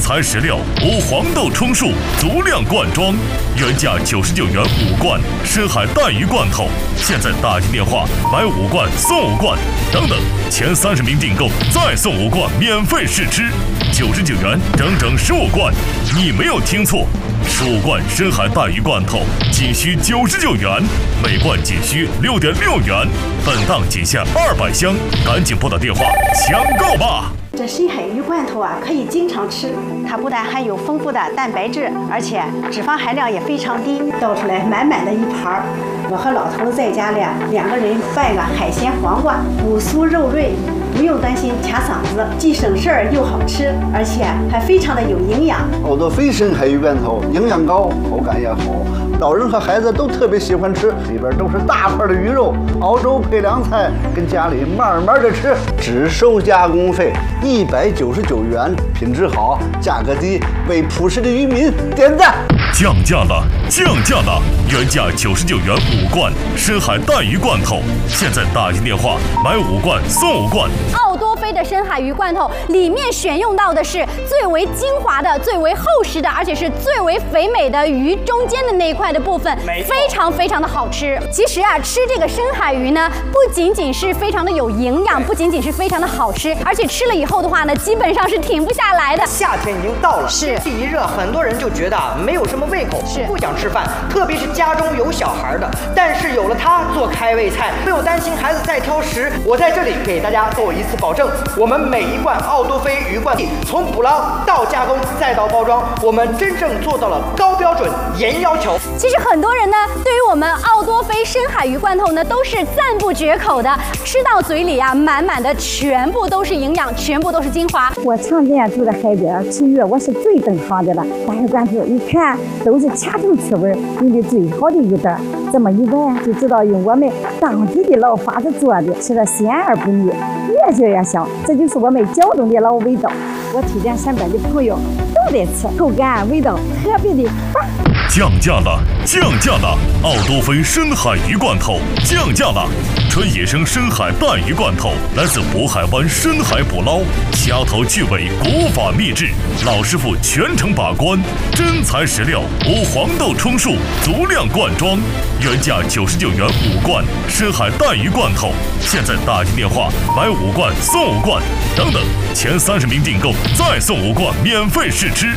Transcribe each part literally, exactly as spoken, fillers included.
材实料，无黄豆充数，足量罐装，原价九十九元五罐。深海带鱼罐头，现在打进电话买五罐送五罐，等等，前三十名订购再送五罐免费试吃，九十九元整整十五罐，你没有听错。十五罐深海带鱼罐头仅需九十九元，每罐仅需六点六元，本档仅限二百箱，赶紧拨打电话抢购吧！ 这深海鱼罐头啊，可以经常吃，它不但含有丰富的蛋白质，而且脂肪含量也非常低，倒出来满满的一盘儿。我和老头子在家里两个人拌个海鲜黄瓜，骨酥肉润，不用担心卡嗓子，既省事儿又好吃，而且还非常的有营养。 澳多菲深海鱼罐头营养高，口感也好，老人和孩子都特别喜欢吃，里边都是大块的鱼肉，熬粥配凉菜，跟家里慢慢的吃，只收加工费一百九十九元，品质好，价格低，为朴实的渔民点赞。 降价了，降价了！原价九十九元五罐深海带鱼罐头，现在打进电话买五罐送五罐。 澳多菲的深海鱼罐头里面选用到的是最为精华的、最为厚实的，而且是最为肥美的鱼中间的那一块的部分，非常非常的好吃。其实啊，吃这个深海鱼呢，不仅仅是非常的有营养，不仅仅是非常的好吃，而且吃了以后的话呢，基本上是停不下来的。 夏天已经到了， 是天气一热，很多人就觉得没有什么胃口， 是不想吃饭，特别是家中有小孩的。但是有了它做开胃菜，不用担心孩子再挑食。我在这里给大家做一次保证，我们每一罐澳多菲鱼罐头，从捕捞到加工再到包装，我们真正做到了高标准、严要求。 其实很多人呢，对于我们澳多菲深海鱼罐头呢，都是赞不绝口的。吃到嘴里啊，满满的全部都是营养，全部都是精华。 我常年住在海边吃鱼，我是最懂行的了。大鱼罐头一看都是掐头吃味，用的最好的鱼蛋，这么一闻就知道用我们当地的老法子做的，吃了鲜而不腻，越嚼越香。这就是我们胶东的老味道。我推荐身边的朋友都得吃，口感味道特别的棒。 降价了，降价了！澳多菲深海鱼罐头降价了，纯野生深海带鱼罐头来自渤海湾深海捕捞，掐头去尾，古法秘制，老师傅全程把关，真材实料，无黄豆充数，足量罐装，原价九十九元五罐深海带鱼罐头，现在打进电话买五罐送五罐，等等，前三十名订购再送五罐免费试吃。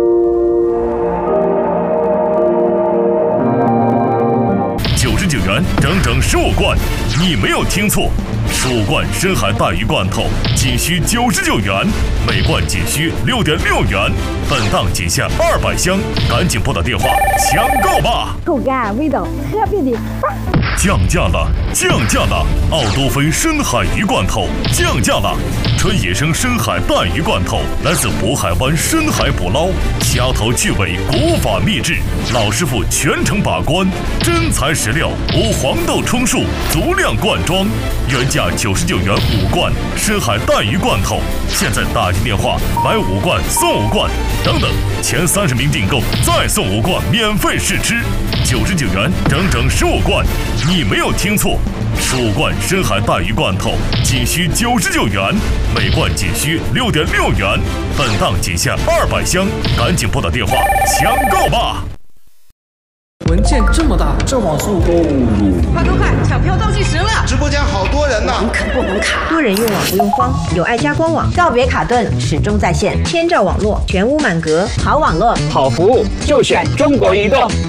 九十九元整整十五罐，你没有听错，十五罐深海带鱼罐头仅需九十九元，每罐仅需六点六元，本档仅限二百箱，赶紧拨打电话抢购吧！ 口感味道特别的棒。 降价了，降价了！澳多菲深海鱼罐头降价了，纯野生深海带鱼罐头来自渤海湾深海捕捞，掐头去尾，古法秘制，老师傅全程把关，真材实料，无黄豆充数，足量罐装，原价九十九元五罐深海带鱼罐头，现在打进电话买五罐送五罐，等等，前三十名订购再送五罐免费试吃，九十九元整整十五罐，你没有听错，十五罐深海带鱼罐头仅需九十九元，每罐仅需六点六元，本档仅限二百箱，赶紧拨打电话抢购吧！ 文件这么大，这网速够鲁。 快快快，抢票倒计时了！ 直播间好多人呢， 可不能卡。多人用网不用慌，有爱家官网，告别卡顿，始终在线，千兆网络，全屋满格，好网络， 好服务就选中国移动。